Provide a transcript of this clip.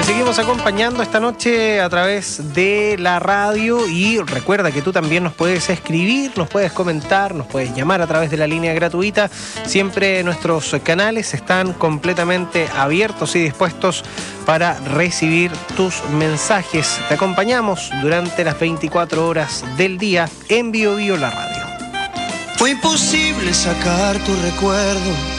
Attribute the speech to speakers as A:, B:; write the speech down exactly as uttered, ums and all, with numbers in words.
A: Te seguimos acompañando esta noche a través de la radio y recuerda que tú también nos puedes escribir, nos puedes comentar, nos puedes llamar a través de la línea gratuita. Siempre nuestros canales están completamente abiertos y dispuestos para recibir tus mensajes. Te acompañamos durante las veinticuatro horas del día en Bio Bio la radio.
B: Fue imposible sacar tu recuerdo